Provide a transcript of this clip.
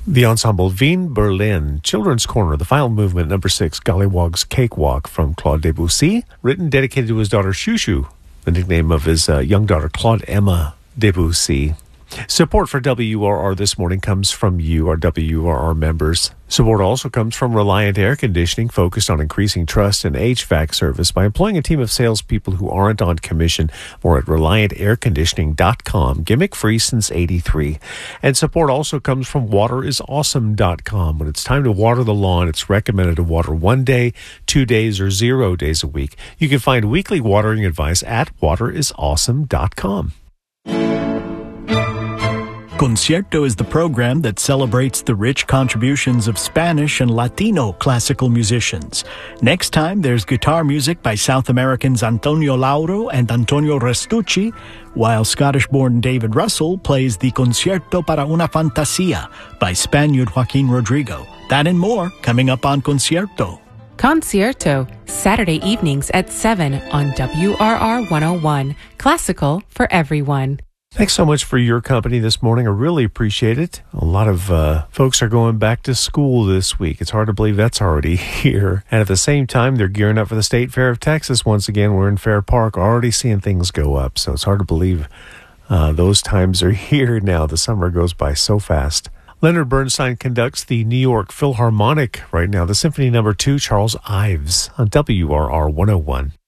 The ensemble Wien Berlin, Children's Corner, the final movement, number 6, Gollywog's Cakewalk from Claude Debussy, written, dedicated to his daughter Shushu, the nickname of his young daughter Claude Emma Debussy. Support for WRR this morning comes from you, our WRR members. Support also comes from Reliant Air Conditioning, focused on increasing trust in HVAC service by employing a team of salespeople who aren't on commission. More at ReliantAirConditioning.com, gimmick-free since '83. And support also comes from WaterIsAwesome.com. When it's time to water the lawn, it's recommended to water 1 day, 2 days, or 0 days a week. You can find weekly watering advice at WaterIsAwesome.com. Concierto is the program that celebrates the rich contributions of Spanish and Latino classical musicians. Next time, there's guitar music by South Americans Antonio Lauro and Antonio Restucci, while Scottish-born David Russell plays the Concierto para una Fantasía by Spaniard Joaquin Rodrigo. That and more coming up on Concierto. Concierto, Saturday evenings at 7 on WRR 101. Classical for everyone. Thanks so much for your company this morning. I really appreciate it. A lot of folks are going back to school this week. It's hard to believe that's already here. And at the same time, they're gearing up for the State Fair of Texas. Once again, we're in Fair Park, already seeing things go up. So it's hard to believe those times are here now. The summer goes by so fast. Leonard Bernstein conducts the New York Philharmonic right now, the Symphony No. 2, Charles Ives, on WRR 101.